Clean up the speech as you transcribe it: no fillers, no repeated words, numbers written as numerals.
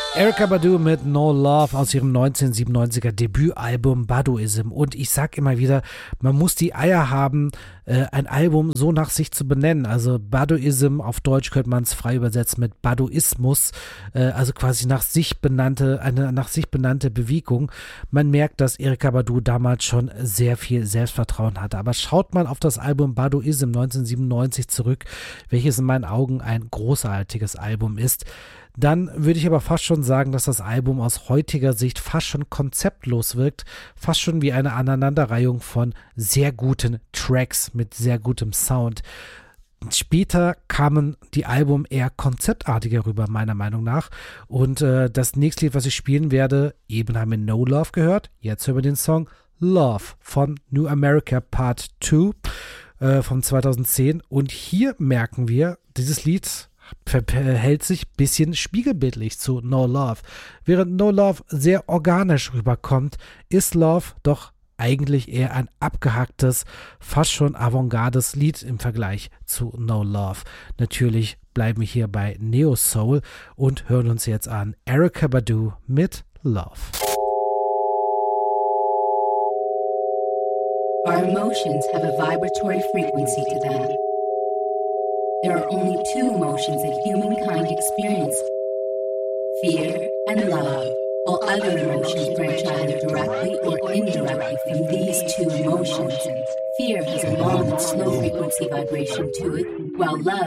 Erykah Badu mit No Love aus ihrem 1997er Debütalbum Baduizm. Und ich sag immer wieder, man muss die Eier haben, ein Album so nach sich zu benennen. Also Baduizm, auf Deutsch könnte man es frei übersetzen mit Baduismus, also quasi eine nach sich benannte Bewegung. Man merkt, dass Erykah Badu damals schon sehr viel Selbstvertrauen hatte. Aber schaut mal auf das Album Baduizm 1997 zurück, welches in meinen Augen ein großartiges Album ist. Dann würde ich aber fast schon sagen, dass das Album aus heutiger Sicht fast schon konzeptlos wirkt, fast schon wie eine Aneinanderreihung von sehr guten Tracks mit sehr gutem Sound. Später kamen die Alben eher konzeptartiger rüber, meiner Meinung nach. Und das nächste Lied, was ich spielen werde, eben haben wir No Love gehört. Jetzt hören wir den Song Love von New America Part 2 von 2010. Und hier merken wir, dieses Lied verhält sich ein bisschen spiegelbildlich zu No Love. Während No Love sehr organisch rüberkommt, ist Love doch eigentlich eher ein abgehacktes, fast schon avantgardes Lied im Vergleich zu No Love. Natürlich bleiben wir hier bei Neo Soul und hören uns jetzt an Erykah Badu mit Love. Our emotions have a vibratory frequency to them. There are only two emotions that humankind experience: fear and love. All other emotions branch either directly or indirectly from these two emotions. Fear has a long and slow frequency vibration to it, while love